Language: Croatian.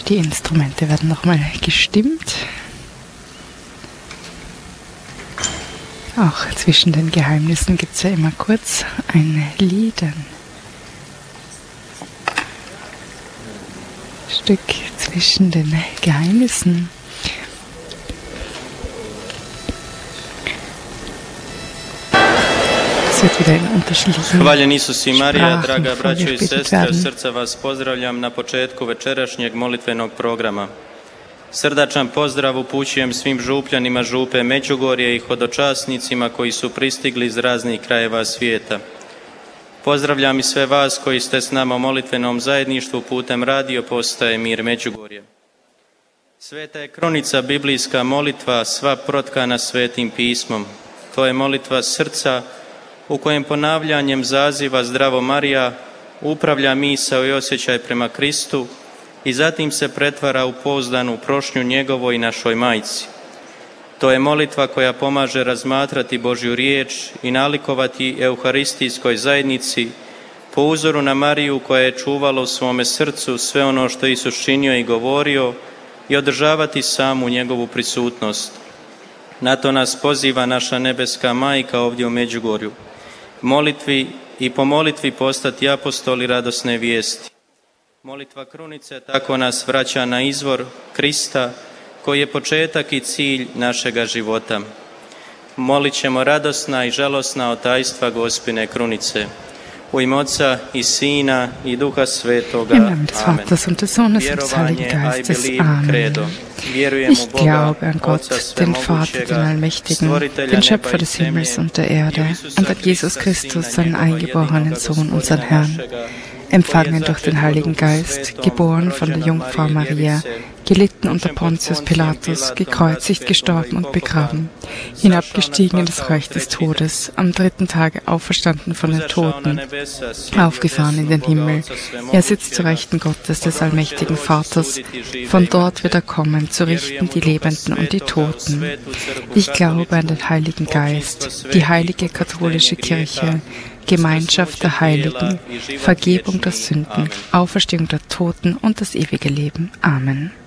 Die Instrumente werden nochmal gestimmt. Auch zwischen den Geheimnissen gibt es ja immer kurz ein Lied, ein Stück zwischen den Geheimnissen. Es wird wieder in unterschiedlichen Hvaljen Isus i Marija, Sprachen draga braćo i sestre, od werden. srca vas pozdravljam na početku večerašnjeg molitvenog programa. Srdačan pozdrav upućujem svim župljanima župe Međugorje i hodočasnicima koji su pristigli iz raznih krajeva svijeta. Pozdravljam i sve vas koji ste s nama u molitvenom zajedništvu putem radio postaje Mir Međugorje. Sveta je kronica biblijska molitva, sva protkana svetim pismom. To je molitva srca u kojem ponavljanjem zaziva Zdravo Marija upravlja misao i osjećaj prema Kristu i zatim se pretvara u pouzdanu prošnju njegovoj i našoj majci. To je molitva koja pomaže razmatrati Božju riječ i nalikovati euharistijskoj zajednici po uzoru na Mariju koja je čuvala u svome srcu sve ono što Isus činio i govorio i održavati samu njegovu prisutnost. Na to nas poziva naša nebeska majka ovdje u Međugorju. Molitvi i po molitvi postati apostoli radosne vijesti. Molitva krunice tako nas vraća na izvor Krista koji je početak i cilj našega života. Molit ćemo radosna i žalosna od tajstva Gospine krunice. U ime Oca i Sina i Duha Svetoga. Im Namen des Vaters und des Sohnes und des Heiligen Geistes. Amen. Ich glaube an Gott, den Vater, den Allmächtigen, den Schöpfer des Himmels und der Erde, und an Jesus Christus, seinen eingeborenen Sohn, unseren Herrn, empfangen durch den Heiligen Geist, geboren von der Jungfrau Maria, gelitten unter Pontius Pilatus, gekreuzigt, gestorben und begraben, hinabgestiegen in das Reich des Todes, am dritten Tage auferstanden von den Toten, aufgefahren in den Himmel. Er sitzt zu Rechten Gottes, des allmächtigen Vaters. Von dort wird er kommen, zu richten die Lebenden und die Toten. Ich glaube an den Heiligen Geist, die heilige katholische Kirche, Gemeinschaft der Heiligen, Vergebung der Sünden, Auferstehung der Toten und das ewige Leben. Amen.